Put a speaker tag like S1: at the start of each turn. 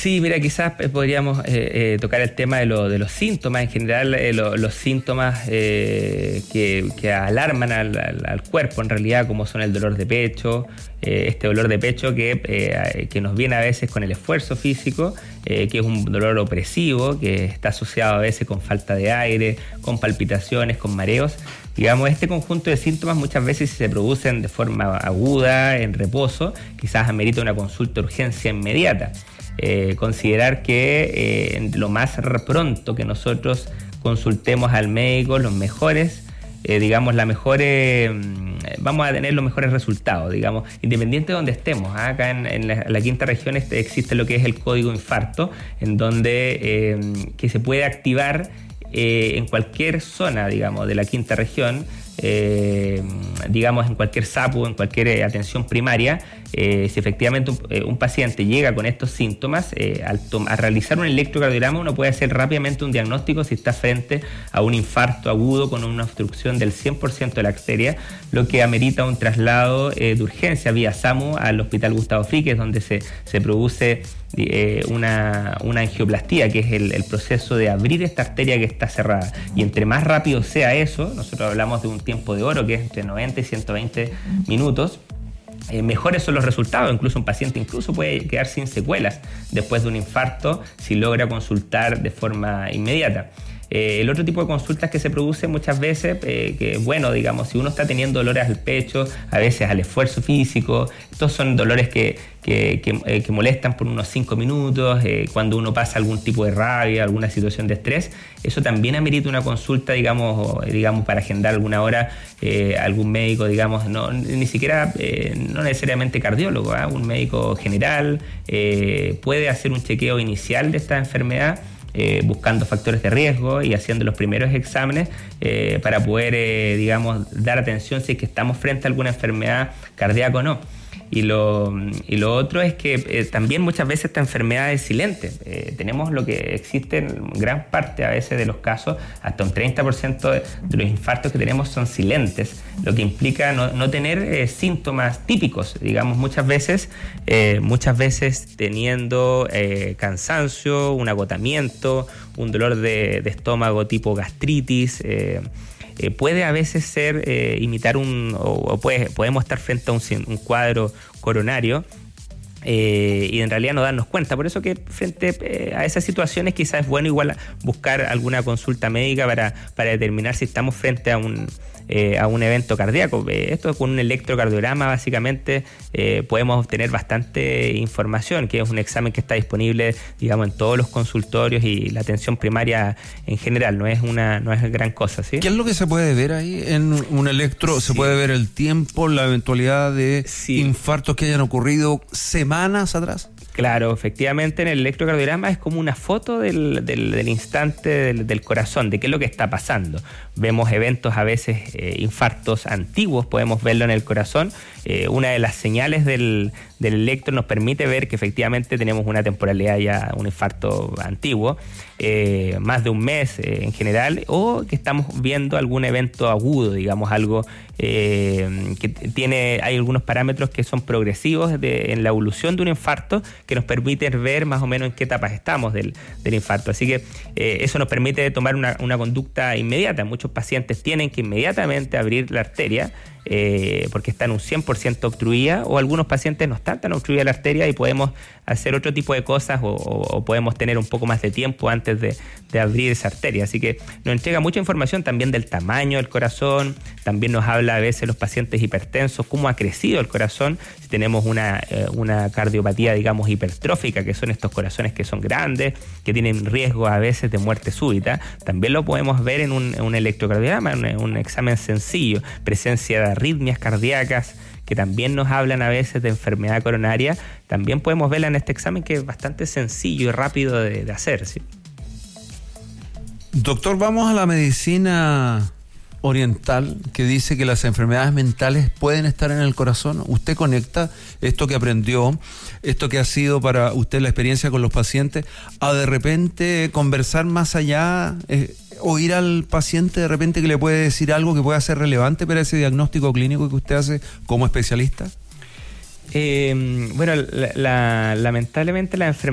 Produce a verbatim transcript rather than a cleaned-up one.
S1: Sí, mira, quizás podríamos eh, eh, tocar el tema de, lo, de los síntomas. En general, eh, lo, los síntomas eh, que, que alarman al, al, al cuerpo, en realidad, como son el dolor de pecho, eh, este dolor de pecho que, eh, que nos viene a veces con el esfuerzo físico, eh, que es un dolor opresivo, que está asociado a veces con falta de aire, con palpitaciones, con mareos. Digamos, este conjunto de síntomas muchas veces se producen de forma aguda, en reposo, quizás amerita una consulta de urgencia inmediata. Eh, considerar que eh, lo más pronto que nosotros consultemos al médico, los mejores, eh, digamos, la mejor, eh, vamos a tener los mejores resultados, digamos, independiente de donde estemos. ¿eh? Acá en, en, la, en la quinta región este, existe lo que es el código infarto, en donde eh, que se puede activar eh, en cualquier zona, digamos, de la quinta región. Eh, digamos en cualquier S A P U, en cualquier eh, atención primaria, eh, si efectivamente un, eh, un paciente llega con estos síntomas, eh, al, al realizar un electrocardiograma uno puede hacer rápidamente un diagnóstico si está frente a un infarto agudo con una obstrucción del cien por ciento de la arteria, lo que amerita un traslado eh, de urgencia vía S A M U al Hospital Gustavo Fricke, donde se, se produce eh, una, una angioplastía, que es el, el proceso de abrir esta arteria que está cerrada. Y entre más rápido sea eso, nosotros hablamos de un tiempo de oro que es entre noventa y ciento veinte minutos, eh, mejores son los resultados. Incluso un paciente incluso puede quedar sin secuelas después de un infarto si logra consultar de forma inmediata. Eh, el otro tipo de consultas que se produce muchas veces, eh, que bueno, digamos, si uno está teniendo dolores al pecho, a veces al esfuerzo físico, estos son dolores que, que, que, eh, que molestan por unos cinco minutos, eh, cuando uno pasa algún tipo de rabia, alguna situación de estrés, eso también amerita una consulta, digamos, digamos para agendar alguna hora, eh, algún médico, digamos, no, ni siquiera, eh, no necesariamente cardiólogo, ¿eh? Un médico general eh, puede hacer un chequeo inicial de esta enfermedad, Eh, buscando factores de riesgo y haciendo los primeros exámenes eh, para poder, eh, digamos, dar atención si es que estamos frente a alguna enfermedad cardíaca o no. Y lo, y lo otro es que eh, también muchas veces esta enfermedad es silente. Eh, tenemos lo que existe en gran parte a veces de los casos, hasta un treinta por ciento de, de los infartos que tenemos son silentes, lo que implica no, no tener eh, síntomas típicos, digamos, muchas veces, eh, muchas veces teniendo eh, cansancio, un agotamiento, un dolor de, de estómago tipo gastritis. Eh, Eh, puede a veces ser, eh, imitar un, o, o puede, podemos estar frente a un, un cuadro coronario eh, y en realidad no darnos cuenta. Por eso que frente eh, a esas situaciones quizás es bueno igual buscar alguna consulta médica para, para determinar si estamos frente a un, eh, a un evento cardíaco. Eh, esto con un electrocardiograma básicamente eh, podemos obtener bastante información, que es un examen que está disponible, digamos, en todos los consultorios y la atención primaria en general, no es una no es gran cosa, ¿sí?
S2: ¿Qué es lo que se puede ver ahí en un electro? ¿Se sí. puede ver el tiempo, la eventualidad de sí. infartos que hayan ocurrido semanas atrás?
S1: Claro, efectivamente en el electrocardiograma es como una foto del, del, del instante del, del corazón, de qué es lo que está pasando. Vemos eventos, a veces eh, infartos antiguos, podemos verlo en el corazón. Eh, una de las señales del, del electro nos permite ver que efectivamente tenemos una temporalidad ya, un infarto antiguo, eh, más de un mes eh, en general, o que estamos viendo algún evento agudo, digamos, algo eh, que tiene, hay algunos parámetros que son progresivos de, en la evolución de un infarto, que nos permiten ver más o menos en qué etapas estamos del, del infarto. Así que eh, eso nos permite tomar una, una conducta inmediata. Muchos pacientes tienen que inmediatamente abrir la arteria eh, porque está en un cien por ciento obstruida, o algunos pacientes no están tan obstruida la arteria y podemos hacer otro tipo de cosas o, o, o podemos tener un poco más de tiempo antes de, de abrir esa arteria. Así que nos entrega mucha información también del tamaño del corazón, también nos habla a veces los pacientes hipertensos, cómo ha crecido el corazón, si tenemos una, eh, una cardiopatía, digamos, hipertrófica, que son estos corazones que son grandes, que tienen riesgo a veces de muerte súbita, también lo podemos ver en un, en un electrocardiograma, en un, un examen sencillo, presencia de arritmias cardíacas, que también nos hablan a veces de enfermedad coronaria, también podemos verla en este examen, que es bastante sencillo y rápido de, de hacer, ¿sí?
S2: Doctor, vamos a la medicina oriental, que dice que las enfermedades mentales pueden estar en el corazón. ¿Usted conecta esto que aprendió, esto que ha sido para usted la experiencia con los pacientes, a de repente conversar más allá, eh, oír al paciente de repente que le puede decir algo que pueda ser relevante para ese diagnóstico clínico que usted hace como especialista?
S1: Eh, bueno, la, la, lamentablemente la enfermedad